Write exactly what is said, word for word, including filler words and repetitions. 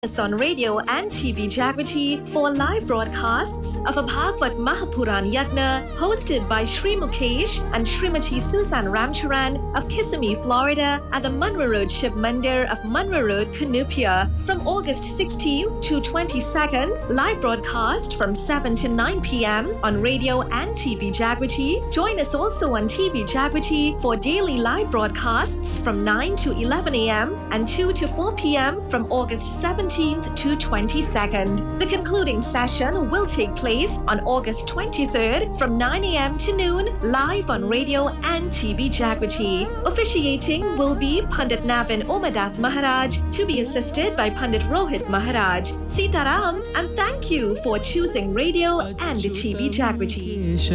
us on radio and T V Jagriti for live broadcasts of a Bhagavad Mahapuran Yagna hosted by Shri Mukesh and Shrimati Susan Ramcharan of Kissimmee, Florida at the Munro Road Shiv Mandir of Munro Road, Cunupia from August sixteenth to twenty-second. Live broadcast from seven to nine p.m. on radio and T V Jagriti. Join us also on T V Jagriti for daily live broadcasts from nine to eleven a.m. and two to four p.m. from August seventeenth to twenty-second. The concluding session will take place on August twenty-third from nine a.m. to noon, live on radio and T V Jagriti. Officiating will be Pandit Navin Omadath Maharaj, to be assisted by Pandit Rohit Maharaj. Sitaram, and thank you for choosing radio and T V Jagriti.